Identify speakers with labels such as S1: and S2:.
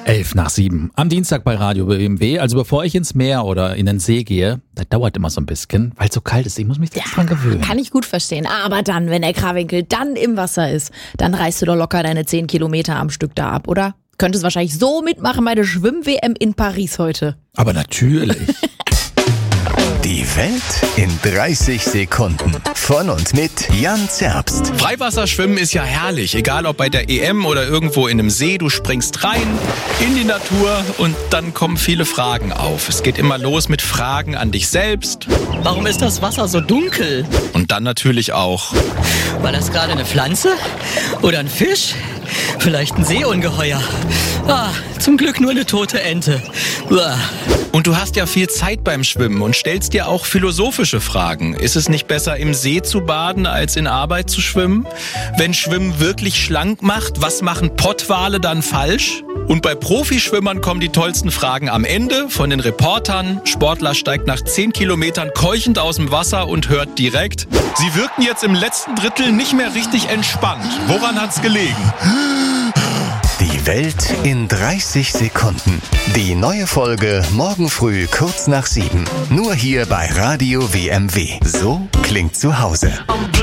S1: 11:07 am Dienstag bei Radio BMW. Also bevor ich ins Meer oder in den See gehe, das dauert immer so ein bisschen, weil es so kalt ist. Ich muss mich dran gewöhnen.
S2: Kann ich gut verstehen. Aber dann, wenn der Krawinkel dann im Wasser ist, dann reißt du doch locker deine 10 Kilometer am Stück da ab, oder? Könntest wahrscheinlich so mitmachen bei der Schwimm-WM in Paris heute.
S1: Aber natürlich.
S3: Die Welt in 30 Sekunden. Von und mit Jan Zerbst.
S4: Freiwasserschwimmen ist ja herrlich, egal ob bei der EM oder irgendwo in einem See. Du springst rein in die Natur und dann kommen viele Fragen auf. Es geht immer los mit Fragen an dich selbst.
S5: Warum ist das Wasser so dunkel?
S4: Und dann natürlich auch.
S5: War das gerade eine Pflanze? Oder ein Fisch? Vielleicht ein Seeungeheuer? Zum Glück nur eine tote Ente.
S4: Und du hast ja viel Zeit beim Schwimmen und stellst dir auch philosophische Fragen. Ist es nicht besser, im See zu baden, als in Arbeit zu schwimmen? Wenn Schwimmen wirklich schlank macht, was machen Pottwale dann falsch? Und bei Profischwimmern kommen die tollsten Fragen am Ende von den Reportern. Sportler steigt nach 10 Kilometern keuchend aus dem Wasser und hört direkt: Sie wirkten jetzt im letzten Drittel nicht mehr richtig entspannt. Woran hat's gelegen?
S3: Die Welt in 30 Sekunden. Die neue Folge morgen früh kurz nach 7. Nur hier bei Radio WMW. So klingt zu Hause.